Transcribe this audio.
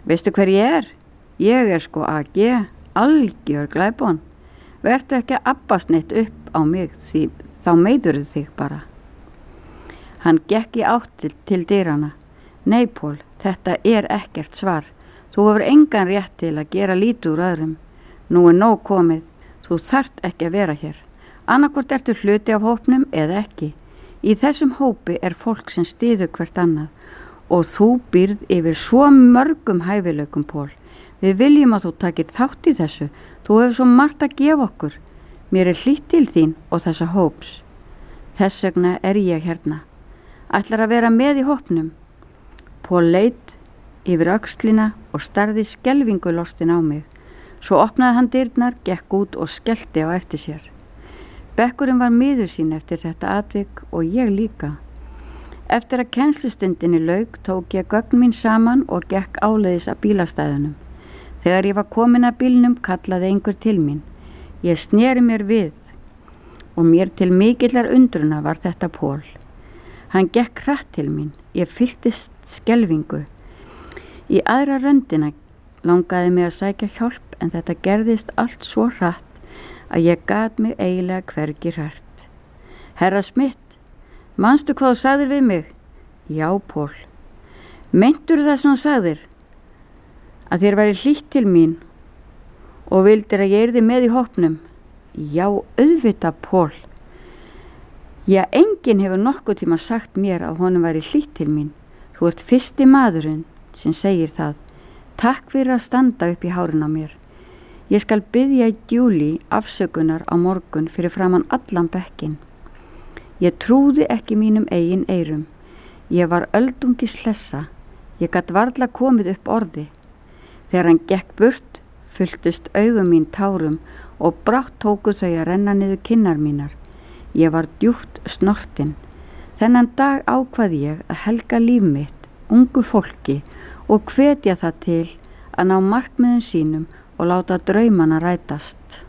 Veistu hver ég er? Ég er sko AG, algjör glæpon. Vertu ekki að abbast neitt upp á mig því þá meiðurðu þig bara. Hann gekk í átt til dyrana. Nei, Pól, þetta er ekkert svar. Þú hefur engan rétt til að gera lítið úr öðrum. Nú er nóg komið. Þú þarft ekki að vera hér. Annaðhvort ertu hluti af hópnum eða ekki. Í þessum hópi er fólk sem styður hvert annað og þú býrð yfir svo mörgum hæfileikum, Pól. Við viljum að þú takir þátt í þessu. Þú hefur svo margt að gefa okkur. Mér er hlýtt til þín og þessa hóps. Þess vegna er ég hérna. Ætlar að vera með í hópnum. Pól leit yfir öxlina og starði skelfingu lostin á mig. Svo opnaði hann dyrnar, gekk út og skellti á eftir sér. Bekkurinn var miður sín eftir þetta atvik og ég líka. Eftir að kennslustundinni lauk tók ég gögn mín saman og gekk áleiðis að bílastæðunum. Þegar ég var komin að bílnum kallaði einhver til mín. Ég sneri mér við og mér til mikillar undruna var þetta Pól. Hann gekk hratt til mín. Ég fylltist skelfingu. Í aðra röndina langaði mig að sækja hjálp en þetta gerðist allt svo hratt að ég gat mig eiginlega hvergi hrært. Herra Smith, manstu hvað þú sagðir við mig? Já, Pól. Meintur það sem þú sagðir? Að þér væri hlýtt til mín og vildir að ég yrði með í hópnum? Já, auðvitað, Pól. Já, enginn hefur nokkuð tíma sagt mér að honum væri hlýtt til mín. Þú ert fyrsti maðurinn sem segir það. Takk fyrir að standa upp í hárin á mér. Ég skal biðja Julie afsökunar á morgun fyrir framan allan bekkin. Ég trúði ekki mínum eigin eyrum. Ég var öldungis hlessa. Ég gat varla komið upp orði. Þegar hann gekk burt, fylltust augum mín tárum og brátt tóku þau að renna niður kinnar mínar. Ég var djúpt snortin. Þennan dag ákvað ég að helga líf mitt, ungu fólki og hvetja það til að ná markmiðum sínum og láta draumana rætast.